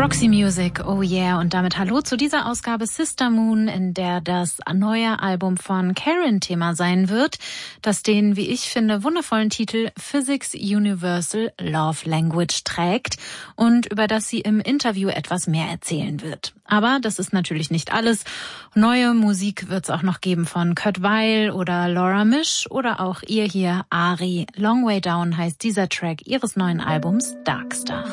Roxy Music, oh yeah. Und damit hallo zu dieser Ausgabe Sister Moon, in der das neue Album von Karen Thema sein wird, das den, wie ich finde, wundervollen Titel Physics Universal Love Language trägt und über das sie im Interview etwas mehr erzählen wird. Aber das ist natürlich nicht alles. Neue Musik wird es auch noch geben von Kurt Weill oder Laura Misch oder auch ihr hier, Ari. Long Way Down heißt dieser Track ihres neuen Albums Darkstar.